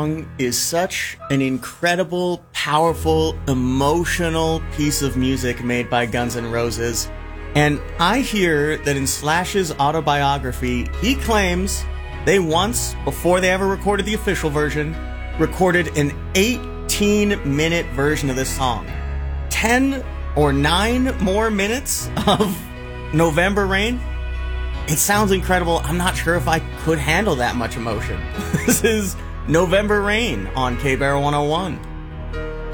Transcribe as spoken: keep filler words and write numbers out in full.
Is such an incredible, powerful, emotional piece of music made by Guns N' Roses. And I hear that in Slash's autobiography, he claims they once, before they ever recorded the official version, recorded an eighteen minute version of this song. ten or nine more minutes of November Rain. It sounds incredible. I'm not sure if I could handle that much emotion. This is November Rain on K-Barrel one oh one.